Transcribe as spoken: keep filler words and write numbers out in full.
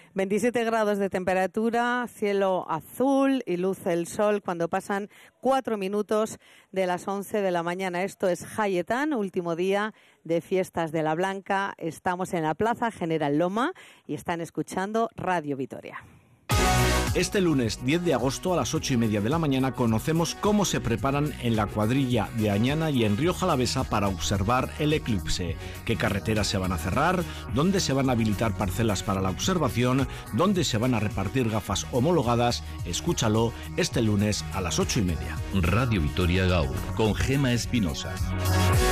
veintisiete grados de temperatura, cielo azul y luce el sol cuando pasan cuatro minutos de las once de la mañana. Esto es Jayetán, último día de Fiestas de la Blanca. Estamos en la Plaza General Loma y están escuchando Radio Vitoria. Este lunes diez de agosto a las ocho y media de la mañana conocemos cómo se preparan en la cuadrilla de Añana y en Rioja Alavesa para observar el eclipse, qué carreteras se van a cerrar, dónde se van a habilitar parcelas para la observación, dónde se van a repartir gafas homologadas. Escúchalo este lunes a las ocho y media. Radio Vitoria Gaur, con Gema Espinosa.